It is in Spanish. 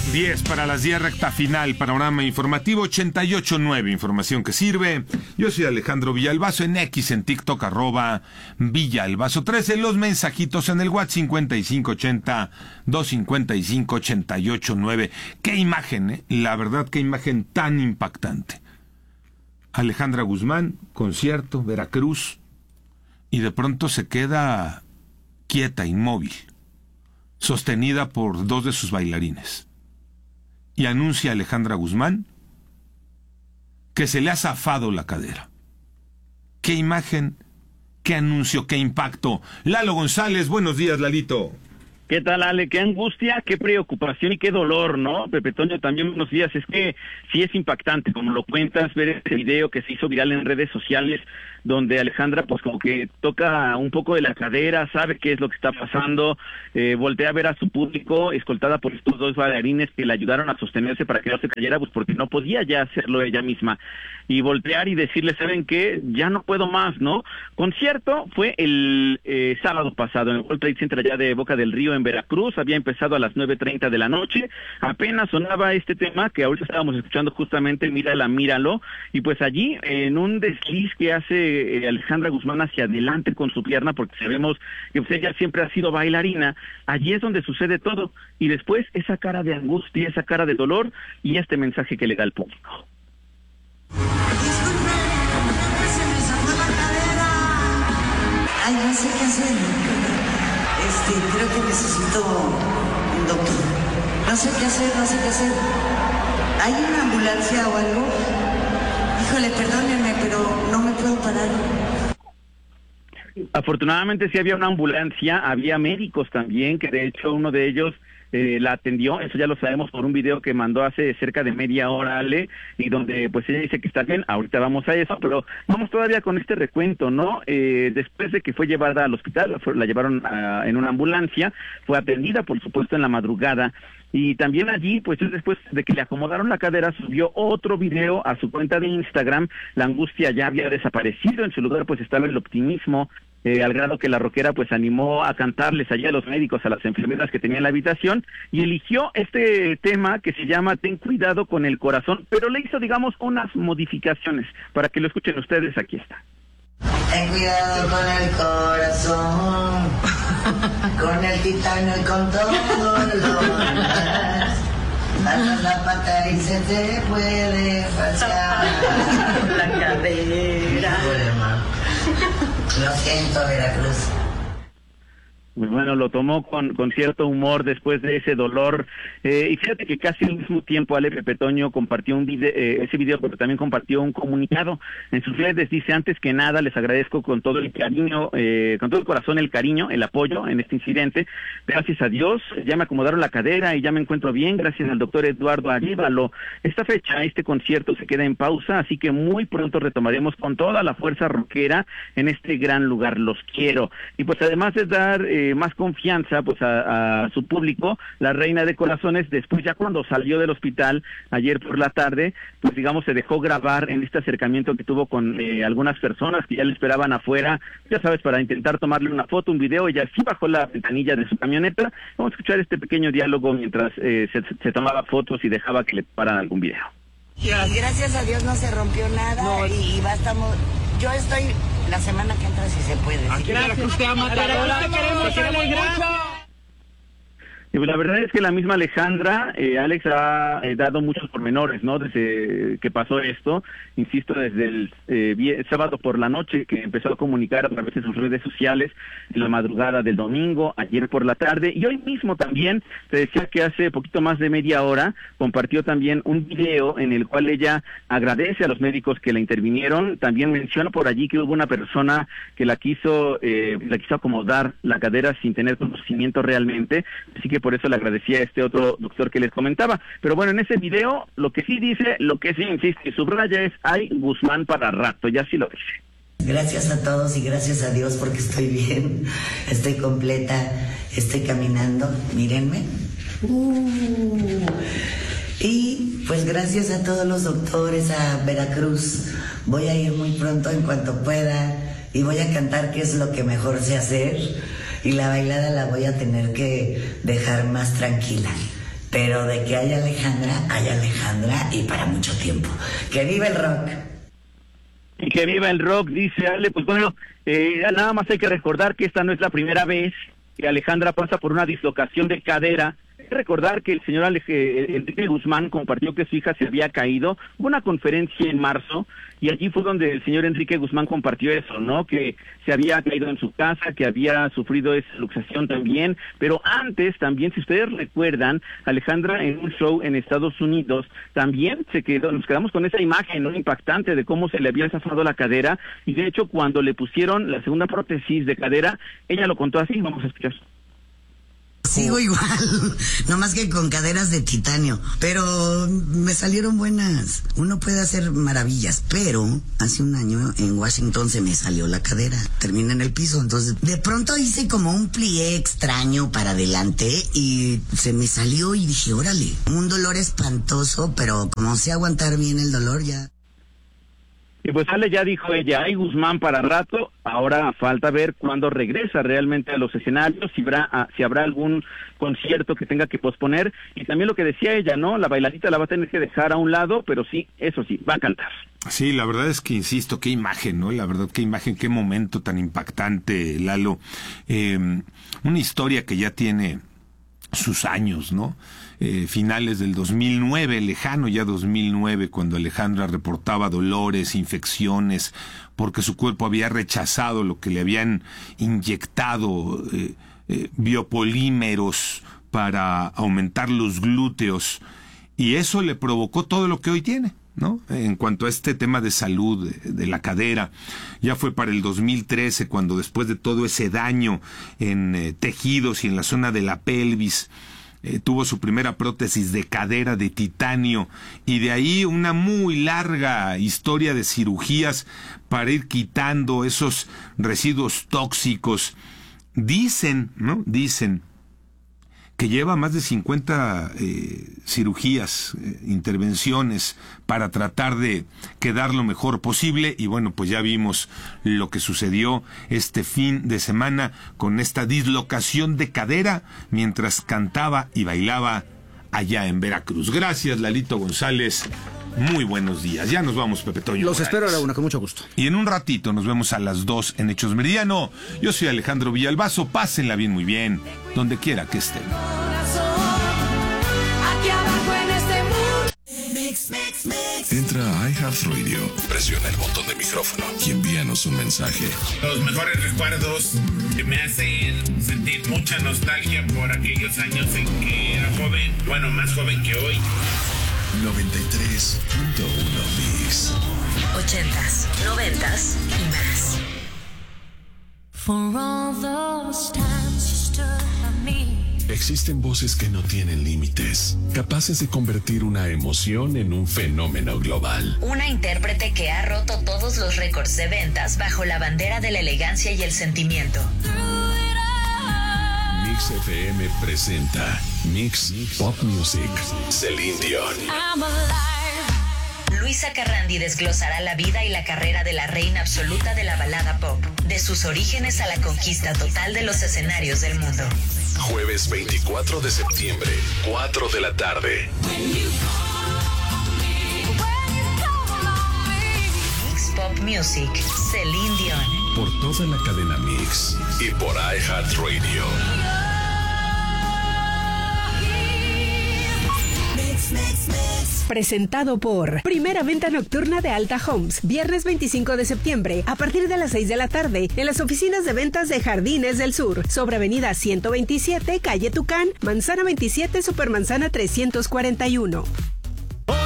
10 para las 10, recta final, panorama informativo 88.9, información que sirve. Yo soy Alejandro Villalbazo, en X, en TikTok, @Villalbazo13, los mensajitos en el WhatsApp 5580-255-88.9. Qué imagen, la verdad, qué imagen tan impactante. Alejandra Guzmán, concierto, Veracruz, y de pronto se queda quieta, inmóvil, sostenida por dos de sus bailarines. Y anuncia a Alejandra Guzmán que se le ha zafado la cadera. ¡Qué imagen! ¡Qué anuncio! ¡Qué impacto! Lalo González, buenos días, Lalito. ¿Qué tal, Ale? Qué angustia, qué preocupación y qué dolor, ¿no? Pepe Toño, también buenos días. Es que sí es impactante, como lo cuentas, ver ese video que se hizo viral en redes sociales, donde Alejandra pues como que toca un poco de la cadera, sabe qué es lo que está pasando, voltea a ver a su público, escoltada por estos dos bailarines que le ayudaron a sostenerse para que no se cayera, pues porque no podía ya hacerlo ella misma, y voltear y decirle, ¿saben qué? Ya no puedo más, ¿no? Concierto fue el sábado pasado en el World Trade Center allá de Boca del Río, en Veracruz. Había empezado a las 9:30 de la noche, apenas sonaba este tema que ahorita estábamos escuchando justamente, Mírala, míralo, y pues allí, en un desliz que hace Alejandra Guzmán hacia adelante con su pierna, porque sabemos que pues, ella siempre ha sido bailarina, allí es donde sucede todo, y después esa cara de angustia, esa cara de dolor, y este mensaje que le da al público. Disculpe, se me zafó la cadera. Ay, no sé qué hacer. Creo que necesito un doctor. No sé qué hacer. ¿Hay una ambulancia o algo? Híjole, perdónenme, pero no me puedo parar. Afortunadamente sí había una ambulancia, había médicos también, que de hecho uno de ellos la atendió. Eso ya lo sabemos por un video que mandó hace cerca de media hora, Ale, y donde pues ella dice que está bien. Ahorita vamos a eso, pero vamos todavía con este recuento, ¿no? Después de que fue llevada al hospital, la llevaron en una ambulancia, fue atendida por supuesto en la madrugada, y también allí, pues después de que le acomodaron la cadera, subió otro video a su cuenta de Instagram. La angustia ya había desaparecido, en su lugar pues estaba el optimismo, al grado que la rockera pues animó a cantarles allá a los médicos, a las enfermeras que tenían en la habitación, y eligió este tema que se llama Ten cuidado con el corazón, pero le hizo, digamos, unas modificaciones para que lo escuchen ustedes. Aquí está. Ten cuidado con el corazón, con el titanio y con todo lo demás. Bajas la pata y se te puede fallar la cadera. Lo siento, Veracruz. Bueno, lo tomó con cierto humor después de ese dolor, y fíjate que casi al mismo tiempo Ale, Pepe Toño compartió ese video, pero también compartió un comunicado en sus redes. Dice: antes que nada les agradezco con todo el cariño, con todo el corazón, el cariño, el apoyo en este incidente. Gracias a Dios ya me acomodaron la cadera y ya me encuentro bien, gracias al doctor Eduardo Aríbalo. Esta fecha, este concierto se queda en pausa, así que muy pronto retomaremos con toda la fuerza rockera en este gran lugar. Los quiero. Y pues además de dar más confianza pues a su público, la reina de corazones, después ya cuando salió del hospital ayer por la tarde, pues digamos se dejó grabar en este acercamiento que tuvo con algunas personas que ya le esperaban afuera, ya sabes, para intentar tomarle una foto, un video. Ella sí bajó la ventanilla de su camioneta. Vamos a escuchar este pequeño diálogo mientras se tomaba fotos y dejaba que le pararan algún video. Gracias a Dios no se rompió nada, no. Y bastamos. Yo estoy la semana que entra si se puede. Aquí Veracruz te ama, te queremos mucho. Y la verdad es que la misma Alejandra, Alex, ha dado muchos pormenores, ¿no? Desde que pasó esto, insisto, desde el sábado por la noche, que empezó a comunicar a través de sus redes sociales, en la madrugada del domingo, ayer por la tarde, y hoy mismo también, te decía que hace poquito más de media hora, compartió también un video en el cual ella agradece a los médicos que la intervinieron. También menciona por allí que hubo una persona que la quiso acomodar la cadera sin tener conocimiento realmente, así que por eso le agradecía a este otro doctor que les comentaba. Pero bueno, en ese video, lo que sí dice, lo que sí insiste y subraya es: hay Guzmán para rato, ya sí lo dice. Gracias a todos y gracias a Dios porque estoy bien, estoy completa, estoy caminando, mírenme. Y pues gracias a todos los doctores, a Veracruz. Voy a ir muy pronto en cuanto pueda y voy a cantar, que es lo que mejor sé hacer. Y la bailada la voy a tener que dejar más tranquila. Pero de que hay Alejandra y para mucho tiempo. ¡Que viva el rock! Y que viva el rock, dice Ale. Pues bueno, nada más hay que recordar que esta no es la primera vez que Alejandra pasa por una dislocación de cadera. Hay que recordar que el señor Enrique Guzmán compartió que su hija se había caído. Hubo una conferencia en marzo y allí fue donde el señor Enrique Guzmán compartió eso, ¿no? Que se había caído en su casa, que había sufrido esa luxación también. Pero antes también, si ustedes recuerdan, Alejandra en un show en Estados Unidos también nos quedamos con esa imagen, ¿no? Impactante de cómo se le había zafado la cadera. Y de hecho, cuando le pusieron la segunda prótesis de cadera, ella lo contó así. Vamos a escuchar. Sigo igual, no más que con caderas de titanio, pero me salieron buenas. Uno puede hacer maravillas, pero hace un año en Washington se me salió la cadera, terminé en el piso, entonces de pronto hice como un plié extraño para adelante y se me salió y dije, órale, un dolor espantoso, pero como sé aguantar bien el dolor ya. Y pues Ale, ya dijo ella, hay Guzmán para rato, ahora falta ver cuándo regresa realmente a los escenarios, si habrá algún concierto que tenga que posponer, y también lo que decía ella, ¿no? La bailarita la va a tener que dejar a un lado, pero sí, eso sí, va a cantar. Sí, la verdad es que, insisto, qué imagen, ¿no? La verdad, qué imagen, qué momento tan impactante, Lalo. Una historia que ya tiene sus años, ¿no? Finales del 2009, lejano ya 2009, cuando Alejandra reportaba dolores, infecciones, porque su cuerpo había rechazado lo que le habían inyectado, biopolímeros para aumentar los glúteos, y eso le provocó todo lo que hoy tiene, ¿no? En cuanto a este tema de salud de la cadera, ya fue para el 2013 cuando, después de todo ese daño en tejidos y en la zona de la pelvis, tuvo su primera prótesis de cadera de titanio, y de ahí una muy larga historia de cirugías para ir quitando esos residuos tóxicos. Dicen, ¿no? Dicen que lleva más de 50 cirugías, intervenciones para tratar de quedar lo mejor posible, y bueno, pues ya vimos lo que sucedió este fin de semana con esta dislocación de cadera mientras cantaba y bailaba allá en Veracruz. Gracias, Lalito González. Muy buenos días. Ya nos vamos, Pepe Toño. Los espero a la 1, con mucho gusto. Y en un ratito nos vemos a las 2 en Hechos Meridiano. Yo soy Alejandro Villalbazo. Pásenla bien, muy bien, donde quiera que estén. Entra a iHeartRadio, presiona el botón de micrófono y envíanos un mensaje. Los mejores recuerdos que me hacen sentir mucha nostalgia por aquellos años en que era joven, bueno, más joven que hoy. 93.1 Mix. 80s, 90s y más. For all those times you stood by me. Existen voces que no tienen límites, capaces de convertir una emoción en un fenómeno global. Una intérprete que ha roto todos los récords de ventas bajo la bandera de la elegancia y el sentimiento. Mix FM presenta Mix Pop Music. Celine Dion. Luisa Carrandi desglosará la vida y la carrera de la reina absoluta de la balada pop, de sus orígenes a la conquista total de los escenarios del mundo. Jueves 24 de septiembre, 4 de la tarde. Mix Pop Music, Celine Dion. Por toda la cadena Mix y por iHeartRadio. Presentado por Primera Venta Nocturna de Alta Homes. Viernes 25 de septiembre, a partir de las 6 de la tarde, en las oficinas de ventas de Jardines del Sur, sobre Avenida 127, Calle Tucán, Manzana 27, Supermanzana 341.